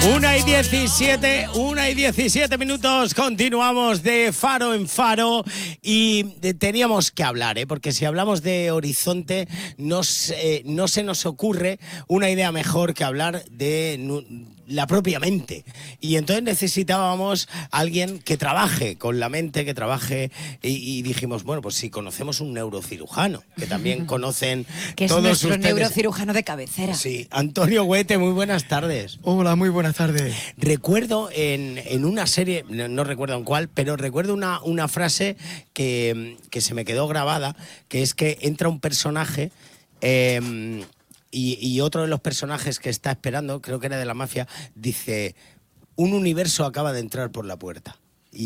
1:17 minutos, continuamos de faro en faro y teníamos que hablar, porque si hablamos de horizonte no se nos ocurre una idea mejor que hablar de la propia mente. Y entonces necesitábamos a alguien que trabaje con la mente, que trabaje y dijimos, bueno, pues si conocemos un neurocirujano, que también conocen que todos es nuestro ustedes. neurocirujano de cabecera. Sí, Antonio Huete, muy buenas tardes. Hola, muy buenas tardes. Recuerdo en una serie, no recuerdo en cuál, pero recuerdo una frase que se me quedó grabada, que es que entra un personaje y otro de los personajes que está esperando, creo que era de la mafia, dice: un universo acaba de entrar por la puerta.